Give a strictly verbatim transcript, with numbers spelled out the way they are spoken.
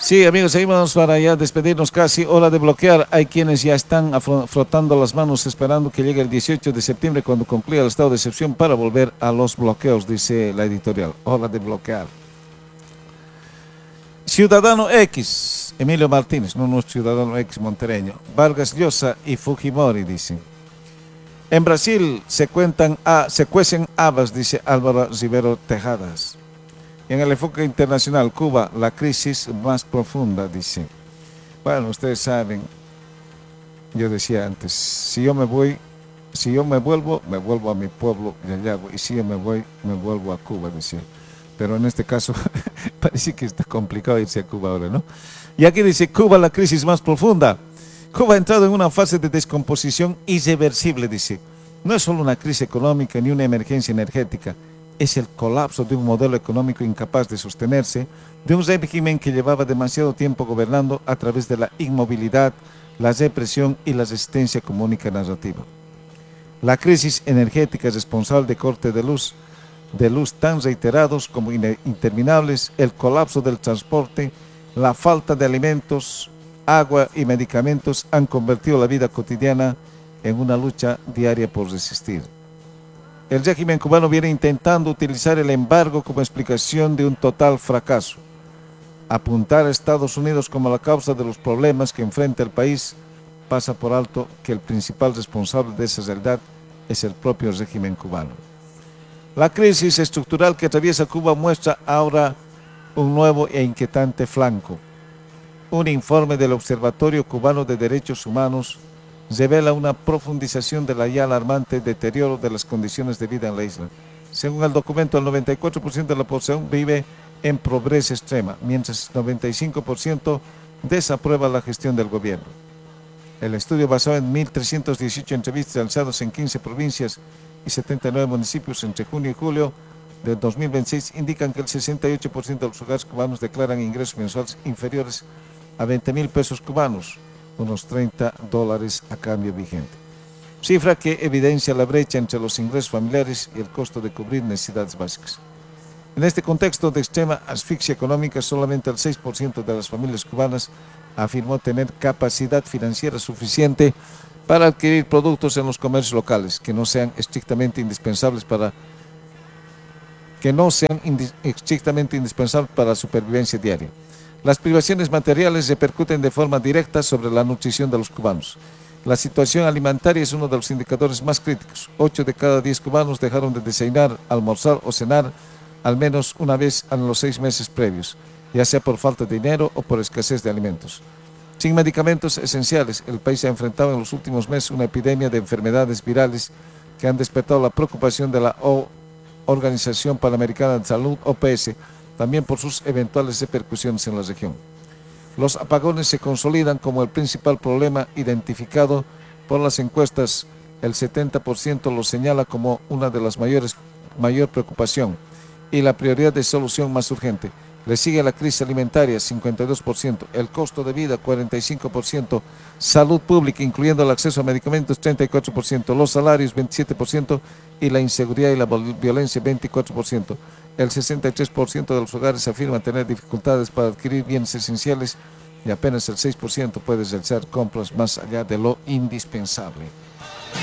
Sí, amigos, seguimos para ya despedirnos casi. Hora de bloquear. Hay quienes ya están frotando las manos esperando que llegue el dieciocho de septiembre cuando concluya el estado de excepción para volver a los bloqueos, dice la editorial. Hora de bloquear. Ciudadano X, Emilio Martínez, no nuestro ciudadano X montereño. Vargas Llosa y Fujimori, dice. En Brasil se, cuentan a, se cuecen habas, dice Álvaro Rivero Tejadas. En el enfoque internacional, Cuba, la crisis más profunda, dice. Bueno, ustedes saben, yo decía antes, si yo me voy, si yo me vuelvo, me vuelvo a mi pueblo de allá, y si yo me voy, me vuelvo a Cuba, decía. Pero en este caso, parece que está complicado irse a Cuba ahora, ¿no? Y aquí dice, Cuba, la crisis más profunda. Cuba ha entrado en una fase de descomposición irreversible, dice. No es solo una crisis económica ni una emergencia energética, es el colapso de un modelo económico incapaz de sostenerse, de un régimen que llevaba demasiado tiempo gobernando a través de la inmovilidad, la represión y la resistencia como única narrativa. La crisis energética es responsable de cortes de luz, de luz tan reiterados como interminables, el colapso del transporte, la falta de alimentos, agua y medicamentos han convertido la vida cotidiana en una lucha diaria por resistir. El régimen cubano viene intentando utilizar el embargo como explicación de un total fracaso. Apuntar a Estados Unidos como la causa de los problemas que enfrenta el país pasa por alto que el principal responsable de esa realidad es el propio régimen cubano. La crisis estructural que atraviesa Cuba muestra ahora un nuevo e inquietante flanco. Un informe del Observatorio Cubano de Derechos Humanos revela una profundización de la ya alarmante deterioro de las condiciones de vida en la isla. Según el documento, el noventa y cuatro por ciento de la población vive en pobreza extrema, mientras el noventa y cinco por ciento desaprueba la gestión del gobierno. El estudio, basado en mil trescientas dieciocho entrevistas realizadas en quince provincias y setenta y nueve municipios entre junio y julio de dos mil veintiséis, indican que el sesenta y ocho por ciento de los hogares cubanos declaran ingresos mensuales inferiores a veinte mil pesos cubanos, unos treinta dólares a cambio vigente. Cifra que evidencia la brecha entre los ingresos familiares y el costo de cubrir necesidades básicas. En este contexto de extrema asfixia económica, solamente el seis por ciento de las familias cubanas afirmó tener capacidad financiera suficiente para adquirir productos en los comercios locales que no sean estrictamente indispensables para que no sean indi- estrictamente indispensables para la supervivencia diaria. Las privaciones materiales repercuten de forma directa sobre la nutrición de los cubanos. La situación alimentaria es uno de los indicadores más críticos. Ocho de cada diez cubanos dejaron de desayunar, almorzar o cenar al menos una vez en los seis meses previos, ya sea por falta de dinero o por escasez de alimentos. Sin medicamentos esenciales, el país ha enfrentado en los últimos meses una epidemia de enfermedades virales que han despertado la preocupación de la Organización Panamericana de Salud, O P S, también por sus eventuales repercusiones en la región. Los apagones se consolidan como el principal problema identificado por las encuestas. El setenta por ciento lo señala como una de las mayores mayor preocupación y la prioridad de solución más urgente. Le sigue la crisis alimentaria, cincuenta y dos por ciento, el costo de vida, cuarenta y cinco por ciento, salud pública, incluyendo el acceso a medicamentos, treinta y cuatro por ciento, los salarios, veintisiete por ciento, y la inseguridad y la violencia, veinticuatro por ciento. El sesenta y tres por ciento de los hogares afirman tener dificultades para adquirir bienes esenciales y apenas el seis por ciento puede realizar compras más allá de lo indispensable.